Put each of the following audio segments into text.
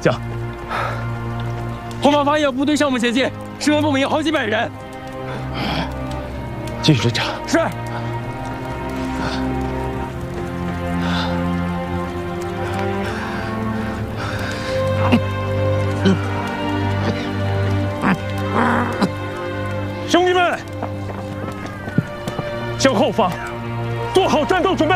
将，后方发现部队向我们前进，士兵不明，好几百人。 继续追查。 是。 兄弟们，向后方做好战斗准备。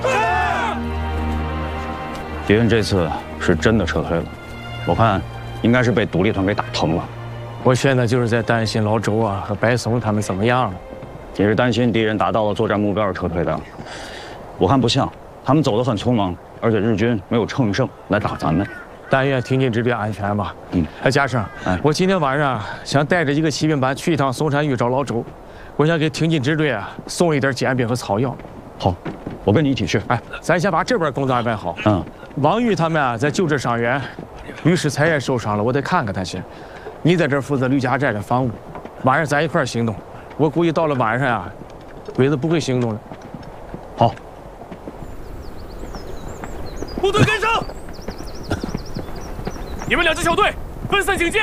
敌人这次是真的撤退了，我看应该是被独立团给打疼了。 我现在就是在担心老周啊和白松他们怎么样了。 你是担心敌人达到了作战目标而撤退的？我看不像，他们走得很匆忙，而且日军没有乘胜来打咱们。 但愿挺进支队安全吧。嘉盛，我今天晚上想带着一个骑兵班去一趟松山峪找老周，我想给挺进支队啊送一点煎饼和草药。 好，我跟你一起去。 咱先把这边工作安排好。王玉他们啊在救治伤员，于世才也受伤了，我得看看他先。你在这儿负责吕家寨的防务，晚上咱一块儿行动。我估计到了晚上呀，鬼子不会行动了。 好， 部队跟上！你们2支小队分散警戒。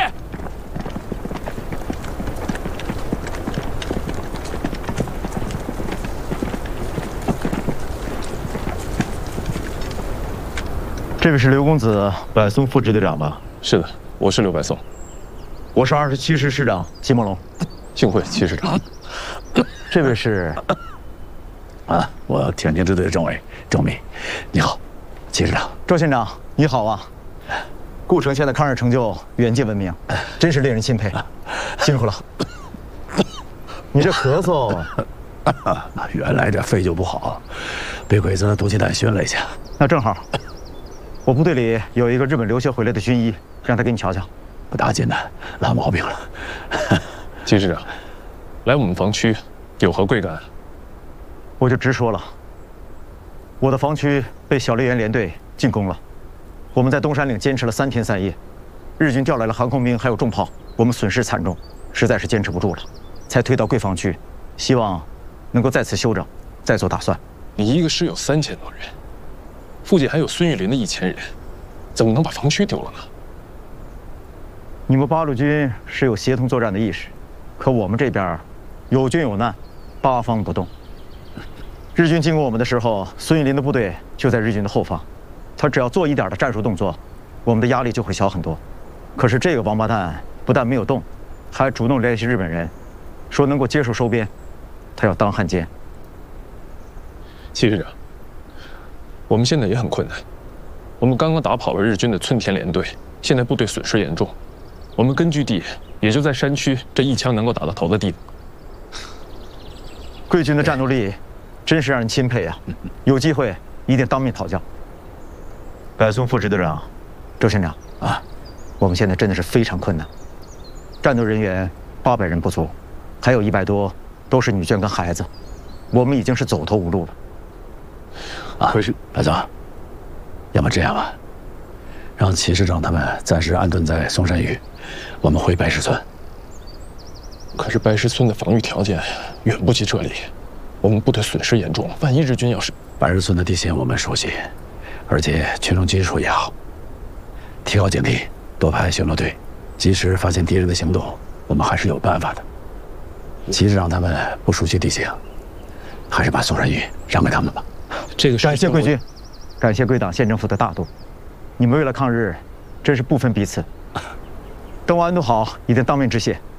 这位是刘公子百松副支队长吧？ 是的，我是刘百松。 我是27师师长季梦龙。 幸会戚师长。 这位是我挺进支队的政委郑密，你好，戚师长。 周县长你好啊！顾城县的抗日成就远近闻名，真是令人钦佩，辛苦了。你这咳嗽， 原来这肺就不好，被鬼子毒气弹熏了一下。 那正好，我部队里有一个日本留学回来的军医，让他给你瞧瞧。 不大艰难，拉毛病了。 戚师长，来我们防区有何贵干？ 我就直说了，我的防区被小笠原联队进攻了。我们在东山岭坚持了3天3夜，日军调来了航空兵还有重炮，我们损失惨重，实在是坚持不住了，才退到贵防区，希望能够在此休整，再做打算。 你一个师有3000多人，附近还有孙玉林的1000人，怎么能把防区丢了呢？ 你们八路军是有协同作战的意识，可我们这边有军有难，8方不动。日军进攻我们的时候，孙玉林的部队就在日军的后方。他只要做一点的战术动作，我们的压力就会小很多。可是这个王八蛋不但没有动，还主动联系日本人，说能够接受收编，他要当汉奸。 戚师长，我们现在也很困难。我们刚刚打跑了日军的村田联队，现在部队损失严重。我们根据地也就在山区这一枪能够打到头的地方。 贵军的战斗力真是让人钦佩啊！有机会一定当面讨教。百松副支队长，周县长我们现在真的是非常困难，战斗人员800人不足，还有100多都是女眷跟孩子，我们已经是走投无路了。 可是白总，要么这样吧，让齐师长他们暂时安顿在松山峪，我们回白石村。 可是白石村的防御条件远不及这里，我们部队损失严重，万一日军要是…… 白石村的地形我们熟悉，而且群众基础也好，提高警惕，多派巡逻队，及时发现敌人的行动，我们还是有办法的。齐师长他们不熟悉地形，还是把松山峪让给他们吧。 这个感谢贵军，感谢贵党县政府的大度，你们为了抗日，真是不分彼此。等我安顿好，一定当面致谢。